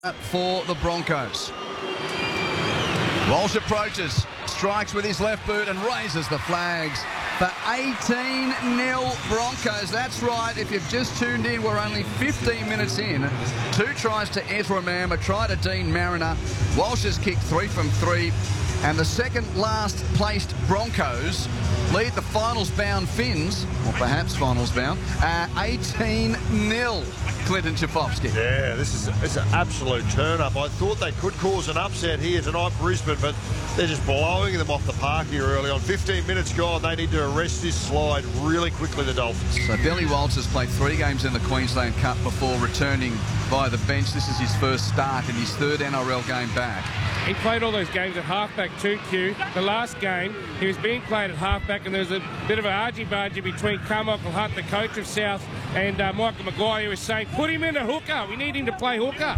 for the Broncos. Walsh approaches, strikes with his left boot and raises the flags for 18-0 Broncos. That's right, if you've just tuned in, we're only 15 minutes in. 2 tries to Ezra Mam, a try to Dean Mariner. Walsh has kicked 3 from 3. And the second last placed Broncos lead the finals-bound Finns, or perhaps finals-bound, 18-0. Clinton Schifovski. Yeah, it's an absolute turn-up. I thought they could cause an upset here tonight, Brisbane, but they're just blowing them off the park here early on. 15 minutes gone. They need to arrest this slide really quickly, the Dolphins. So Billy Walters has played 3 games in the Queensland Cup before returning via the bench. This is his first start in his 3rd NRL game back. He played all those games at halfback too, Q. The last game, he was being played at halfback, and there was a bit of an argy-bargy between Carmichael Hunt, the coach of South, and Michael Maguire, who was saying, put him in a hooker. We need him to play hooker.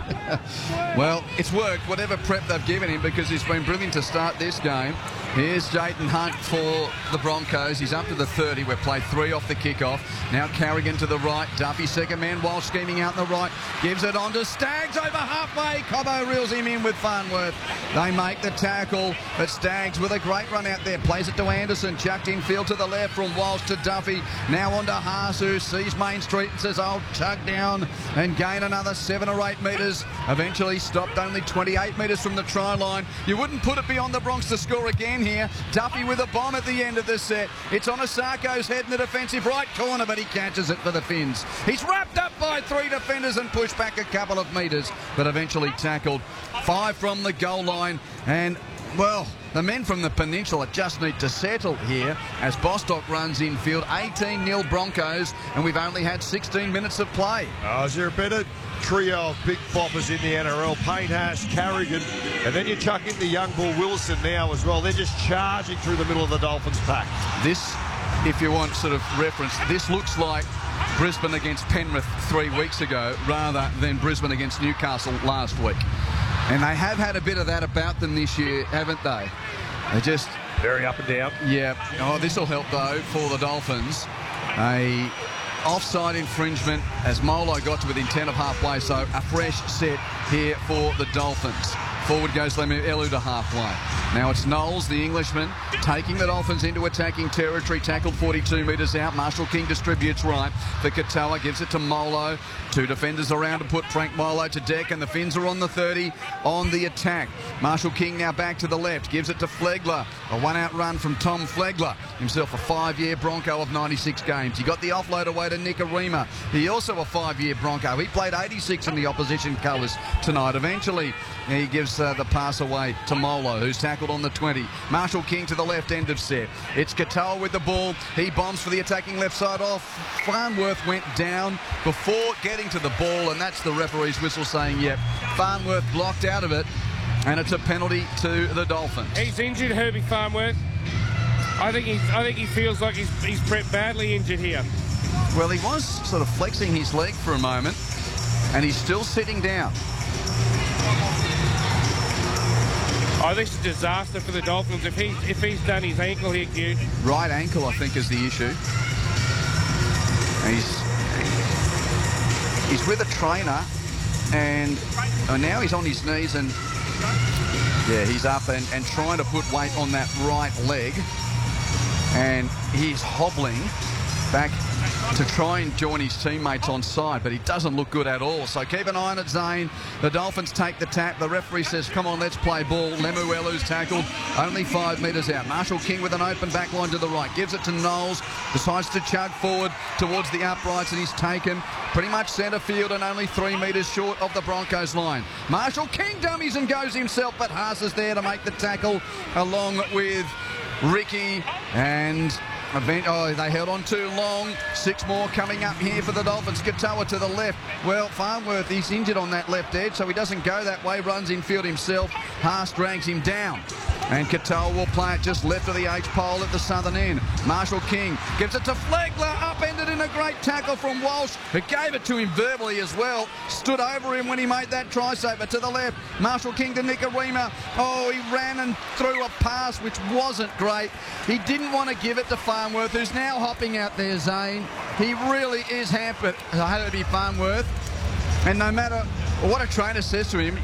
Well, it's worked, whatever prep they've given him, because he's been brilliant to start this game. Here's Jayden Hunt for the Broncos. He's up to the 30. We've played 3 off the kickoff. Now Carrigan to the right. Duffy, second man, while scheming out in the right. Gives it on to Staggs over halfway. Cobbo reels him in with Farnworth. They make the tackle, but Staggs with a great run out there. Plays it to Anderson. Chucked infield to the left from Walsh to Duffy. Now on to Haas, who sees Main Street and says, I'll tug down and gain another 7 or 8 metres. Eventually stopped only 28 metres from the try line. You wouldn't put it beyond the Bronx to score again here. Duffy with a bomb at the end of the set. It's on Osarko's head in the defensive right corner, but he catches it for the Finns. He's wrapped up by 3 defenders and pushed back a couple of metres, but eventually tackled. 5 from the goal line, and well, the men from the Peninsula just need to settle here as Bostock runs infield. 18-0 Broncos, and we've only had 16 minutes of play. Oh, is there a better trio of big boppers in the NRL? Payne Haas, Carrigan, and then you chuck in the young bull Wilson now as well. They're just charging through the middle of the Dolphins pack. This, if you want sort of reference, this looks like Brisbane against Penrith 3 weeks ago rather than Brisbane against Newcastle last week. And they have had a bit of that about them this year, haven't they? They just... very up and down. Yeah. Oh, this will help, though, for the Dolphins. A offside infringement as Molo got to within 10 of halfway, so a fresh set here for the Dolphins. Forward goes Lemu Elu to halfway. Now it's Knowles, the Englishman, taking the Dolphins into attacking territory. Tackled 42 metres out. Marshall King distributes right for Katoa. Gives it to Molo. 2 defenders around to put Frank Molo to deck, and the Finns are on the 30 on the attack. Marshall King now back to the left. Gives it to Flegler. A 1-out run from Tom Flegler. Himself a 5-year Bronco of 96 games. He got the offload away to Nikorima. He also a 5-year Bronco. He played 86 in the opposition colours tonight. Eventually, he gives the pass away to Molo, who's tackled on the 20. Marshall King to the left end of set. It's Katoa with the ball. He bombs for the attacking left side off. Farnworth went down before getting to the ball, and that's the referee's whistle saying, yep, Farnworth blocked out of it, and it's a penalty to the Dolphins. He's injured, Herbie Farnworth. I think he feels like he's badly injured here. Well, he was sort of flexing his leg for a moment, and he's still sitting down. Oh, this is a disaster for the Dolphins if he's done his ankle here, Q. Right ankle, I think, is the issue. He's with a trainer, and now he's on his knees, and yeah, he's up and trying to put weight on that right leg, and he's hobbling back to try and join his teammates on side, but he doesn't look good at all. So keep an eye on it, Zane. The Dolphins take the tap. The referee says, come on, let's play ball. Lemuelu's tackled only 5 metres out. Marshall King with an open back line to the right. Gives it to Knowles. Decides to chug forward towards the uprights, and he's taken pretty much centre field and only 3 metres short of the Broncos line. Marshall King dummies and goes himself, but Haas is there to make the tackle along with Ricky, and they held on too long. 6 more coming up here for the Dolphins. Katoa to the left. Well, Farnworth, he's injured on that left edge, so he doesn't go that way. Runs infield himself. Haas drags him down. And Katoa will play it just left of the H-pole at the southern end. Marshall King gives it to Flegler. Upended in a great tackle from Walsh, who gave it to him verbally as well. Stood over him when he made that try saver to the left. Marshall King to Nikorima. Oh, he ran and threw a pass which wasn't great. He didn't want to give it to Farnworth, who's now hopping out there, Zane. He really is hampered, Herbie Farnworth. And no matter Well, what a trainer says to him,